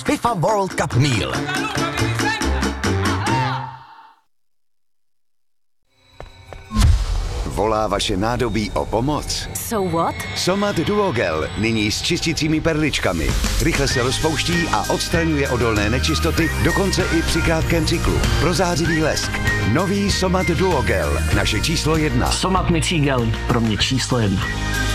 FIFA World Cup Meal. Volá vaše nádobí o pomoc? So what? Somat Duogel, nyní s čistícími perličkami. Rychle se rozpouští a odstraňuje odolné nečistoty, dokonce i při krátkém cyklu. Pro zářivý lesk. Nový Somat Duogel, naše číslo 1. Somat mycí gel, pro mě číslo 1.